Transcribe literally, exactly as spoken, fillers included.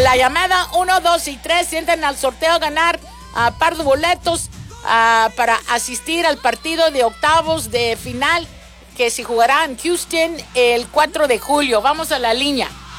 la llamada uno, dos y tres. Sienten al sorteo a ganar a uh, par de boletos uh, para asistir al partido de octavos de final que se jugará en Houston el cuatro de julio. Vamos a la línea.